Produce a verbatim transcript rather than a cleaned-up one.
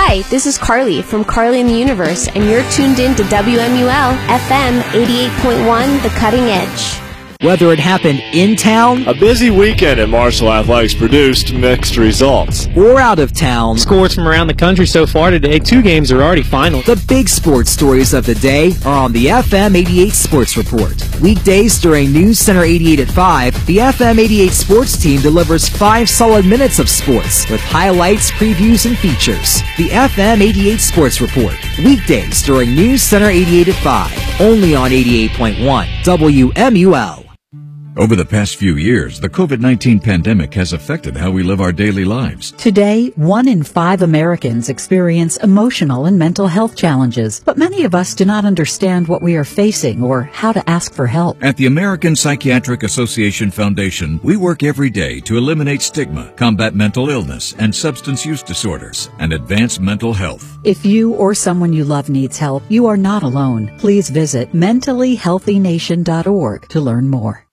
Hi, this is Carly from Carly in the Universe, and you're tuned in to W M U L F M eighty-eight point one, The Cutting Edge. Whether it happened in town, a busy weekend at Marshall Athletics produced mixed results, or out of town, scores from around the country so far today. Two games are already final. The big sports stories of the day are on the F M eighty-eight Sports Report. Weekdays during News Center eighty-eight at five, the F M eighty-eight Sports team delivers five solid minutes of sports with highlights, previews, and features. The F M eighty-eight Sports Report. Weekdays during News Center eighty-eight at five, only on eighty-eight point one W M U L. Over the past few years, the COVID nineteen pandemic has affected how we live our daily lives. Today, one in five Americans experience emotional and mental health challenges, but many of us do not understand what we are facing or how to ask for help. At the American Psychiatric Association Foundation, we work every day to eliminate stigma, combat mental illness and substance use disorders, and advance mental health. If you or someone you love needs help, you are not alone. Please visit mentally healthy nation dot org to learn more.